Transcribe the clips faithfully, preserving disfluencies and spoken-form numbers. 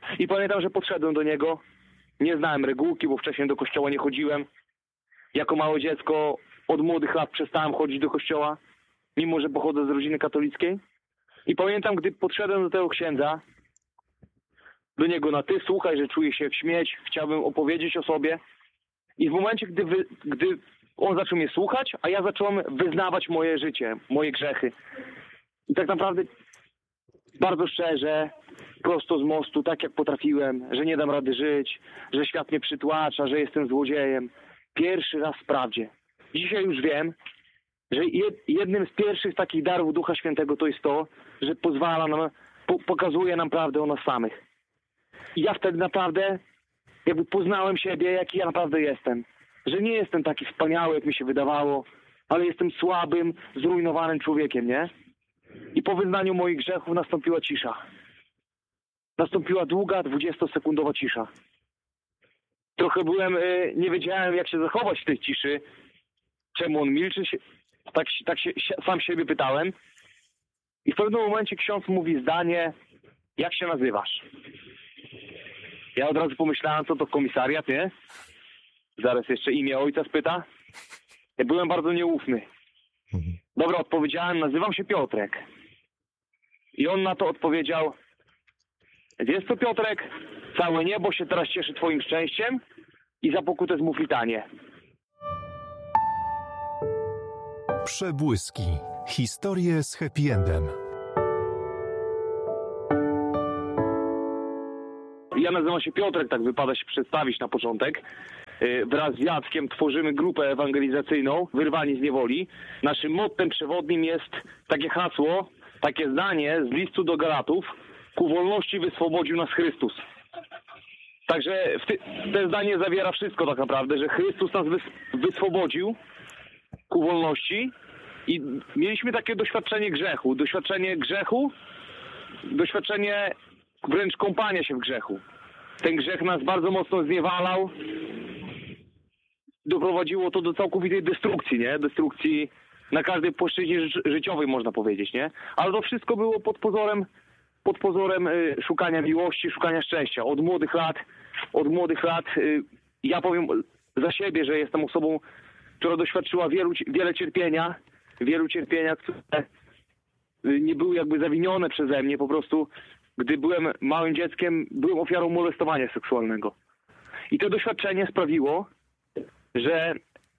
I pamiętam, że podszedłem do niego. Nie znałem regułki, bo wcześniej do kościoła nie chodziłem. Jako małe dziecko od młodych lat przestałem chodzić do kościoła, mimo że pochodzę z rodziny katolickiej. I pamiętam, gdy podszedłem do tego księdza, do niego na ty, słuchaj, że czuję się jak śmieć, chciałbym opowiedzieć o sobie. I w momencie, gdy, wy, gdy on zaczął mnie słuchać, a ja zacząłem wyznawać moje życie, moje grzechy. I tak naprawdę bardzo szczerze, prosto z mostu, tak jak potrafiłem, że nie dam rady żyć, że świat mnie przytłacza, że jestem złodziejem. Pierwszy raz w prawdzie. Dzisiaj już wiem, że jednym z pierwszych takich darów Ducha Świętego to jest to, że pozwala nam, po, pokazuje nam prawdę o nas samych. I ja wtedy naprawdę jakby poznałem siebie, jaki ja naprawdę jestem. Że nie jestem taki wspaniały, jak mi się wydawało, ale jestem słabym, zrujnowanym człowiekiem, nie? I po wyznaniu moich grzechów nastąpiła cisza. Nastąpiła długa, dwudziestosekundowa cisza. Trochę byłem, nie wiedziałem, jak się zachować w tej ciszy. Czemu on milczy? Tak, tak się sam siebie pytałem. I w pewnym momencie ksiądz mówi zdanie, jak się nazywasz? Ja od razu pomyślałem, co to komisariat, nie? Zaraz jeszcze imię ojca spyta. Ja byłem bardzo nieufny. Dobra, odpowiedziałem, nazywam się Piotrek. I on na to odpowiedział, wiesz co, Piotrek, całe niebo się teraz cieszy twoim szczęściem i za pokutę zmów litanię. Przebłyski. Historie z happy endem. Ja nazywam się Piotrek, tak wypada się przedstawić na początek. Wraz z Jackiem tworzymy grupę ewangelizacyjną Wyrwani z niewoli. Naszym mottem przewodnim jest takie hasło, takie zdanie z listu do Galatów: ku wolności wyswobodził nas Chrystus. Także w ty, to zdanie zawiera wszystko tak naprawdę, że Chrystus nas wys, wyswobodził ku wolności i mieliśmy takie doświadczenie grzechu. Doświadczenie grzechu, doświadczenie wręcz kąpania się w grzechu. Ten grzech nas bardzo mocno zniewalał. Doprowadziło to do całkowitej destrukcji, nie? Destrukcji na każdej płaszczyźnie ży- życiowej, można powiedzieć, nie? Ale to wszystko było pod pozorem, pod pozorem y, szukania miłości, szukania szczęścia. Od młodych lat, od młodych lat, y, ja powiem za siebie, że jestem osobą, która doświadczyła wielu, wiele cierpienia, wielu cierpienia, które y, nie były jakby zawinione przeze mnie. Po prostu, gdy byłem małym dzieckiem, byłem ofiarą molestowania seksualnego. I to doświadczenie sprawiło, że,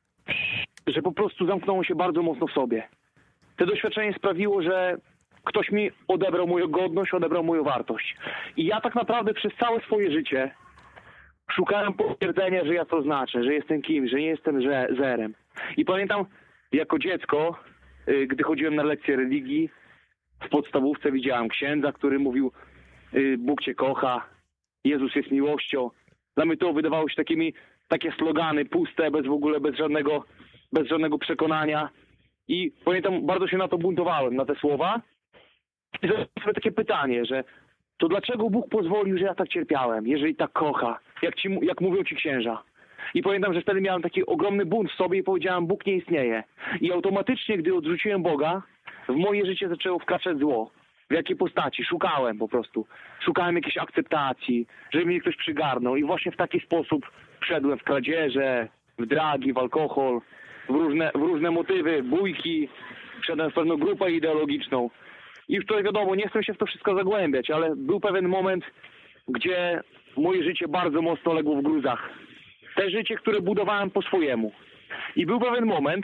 że po prostu zamknąło się bardzo mocno w sobie. To doświadczenie sprawiło, że ktoś mi odebrał moją godność, odebrał moją wartość. I ja tak naprawdę przez całe swoje życie szukałem potwierdzenia, że ja to znaczę, że jestem kimś, że nie jestem zerem. I pamiętam, jako dziecko, gdy chodziłem na lekcje religii, w podstawówce widziałem księdza, który mówił: Bóg cię kocha, Jezus jest miłością. Dla mnie to wydawało się takimi, takie slogany puste, bez w ogóle, bez żadnego, bez żadnego przekonania. I pamiętam, bardzo się na to buntowałem, na te słowa. I zadałem sobie takie pytanie, że to dlaczego Bóg pozwolił, że ja tak cierpiałem, jeżeli tak kocha, jak, ci, jak mówią ci księża. I pamiętam, że wtedy miałem taki ogromny bunt w sobie i powiedziałem: Bóg nie istnieje. I automatycznie, gdy odrzuciłem Boga, w moje życie zaczęło wkraczać zło. W jakiej postaci? Szukałem po prostu. Szukałem jakiejś akceptacji, żeby mnie ktoś przygarnął. I właśnie w taki sposób wszedłem w kradzieże, w dragi, w alkohol, w różne, w różne motywy, bójki. Wszedłem w pewną grupę ideologiczną. I już to wiadomo, nie chcę się w to wszystko zagłębiać, ale był pewien moment, gdzie moje życie bardzo mocno legło w gruzach. Te życie, które budowałem po swojemu. I był pewien moment,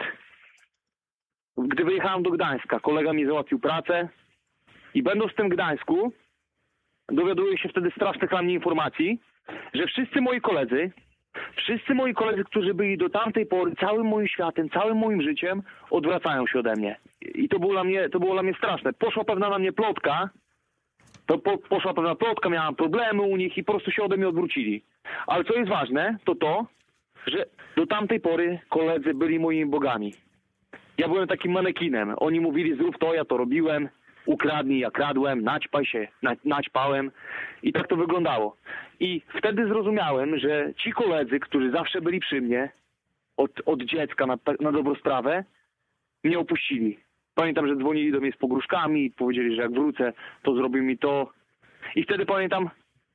gdy wyjechałem do Gdańska. Kolega mi załatwił pracę i będąc w tym Gdańsku, dowiaduję się wtedy strasznych dla mnie informacji, że wszyscy moi koledzy, wszyscy moi koledzy, którzy byli do tamtej pory całym moim światem, całym moim życiem, odwracają się ode mnie. I to było dla mnie, to było dla mnie straszne. Poszła pewna na mnie plotka, to po, poszła pewna plotka, miałem problemy u nich i po prostu się ode mnie odwrócili. Ale co jest ważne, to to, że do tamtej pory koledzy byli moimi bogami. Ja byłem takim manekinem. Oni mówili: zrób to, ja to robiłem, ukradnij, ja kradłem, naćpaj się, na, naćpałem. I tak to wyglądało. I wtedy zrozumiałem, że ci koledzy, którzy zawsze byli przy mnie, od, od dziecka na, na dobrą sprawę, mnie opuścili. Pamiętam, że dzwonili do mnie z pogróżkami i powiedzieli, że jak wrócę, to zrobią mi to. I wtedy pamiętam,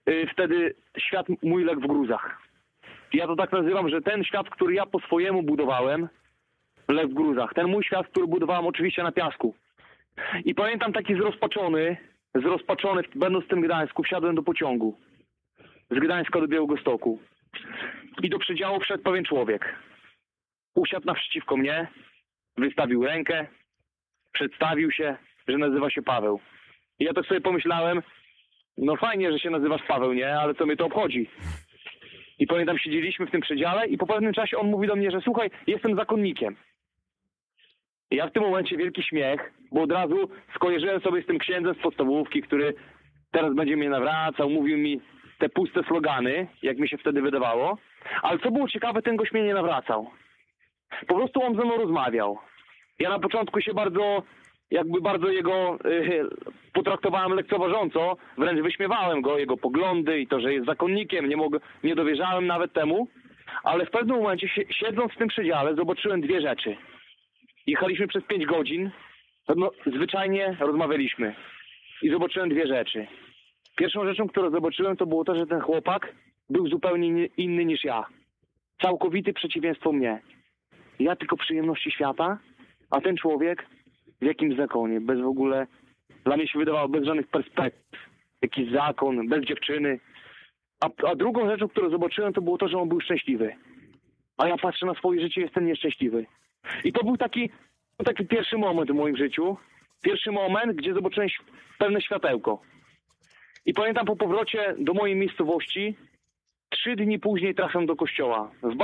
y, wtedy świat mój legł w gruzach. Ja to tak nazywam, że ten świat, który ja po swojemu budowałem, legł w gruzach. Ten mój świat, który budowałem oczywiście na piasku. I pamiętam taki zrozpaczony, zrozpaczony, będąc w tym Gdańsku, wsiadłem do pociągu. Z Gdańska do Białegostoku. I do przedziału wszedł pewien człowiek. Usiadł naprzeciwko mnie, wystawił rękę, przedstawił się, że nazywa się Paweł. I ja tak sobie pomyślałem, no fajnie, że się nazywasz Paweł, nie? Ale co mnie to obchodzi? I pamiętam, siedzieliśmy w tym przedziale i po pewnym czasie on mówi do mnie, że słuchaj, jestem zakonnikiem. I ja w tym momencie wielki śmiech, bo od razu skojarzyłem sobie z tym księdzem z podstawówki, który teraz będzie mnie nawracał, mówił mi te puste slogany, jak mi się wtedy wydawało. Ale co było ciekawe, ten gość mnie nie nawracał. Po prostu on ze mną rozmawiał. Ja na początku się bardzo, jakby bardzo jego yy, potraktowałem lekceważąco, wręcz wyśmiewałem go, jego poglądy i to, że jest zakonnikiem, nie, mogę, nie dowierzałem nawet temu. Ale w pewnym momencie, siedząc w tym przedziale, zobaczyłem dwie rzeczy. Jechaliśmy przez pięć godzin, no, zwyczajnie rozmawialiśmy i zobaczyłem dwie rzeczy. Pierwszą rzeczą, którą zobaczyłem, to było to, że ten chłopak był zupełnie inny niż ja. Całkowite przeciwieństwo mnie. Ja tylko przyjemności świata, a ten człowiek w jakimś zakonie, bez w ogóle, dla mnie się wydawało, bez żadnych perspektyw. Jakiś zakon, bez dziewczyny. A, a drugą rzeczą, którą zobaczyłem, to było to, że on był szczęśliwy. A ja patrzę na swoje życie i jestem nieszczęśliwy. I to był taki, taki pierwszy moment w moim życiu. Pierwszy moment, gdzie zobaczyłem pewne światełko. I pamiętam po powrocie do mojej miejscowości, trzy dni później trafiam do kościoła. W